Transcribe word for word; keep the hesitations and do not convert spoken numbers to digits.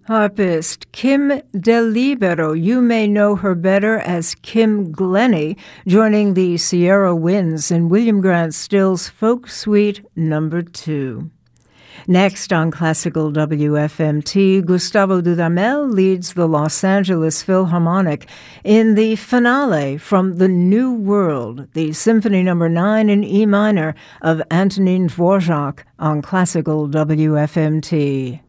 Harpist Kim DeLibero, you may know her better as Kim Glennie, joining the Sierra Winds in William Grant Still's Folk Suite number two. Next on Classical W F M T, Gustavo Dudamel leads the Los Angeles Philharmonic in the finale from The New World, the Symphony number nine in E minor of Antonin Dvorak on Classical W F M T.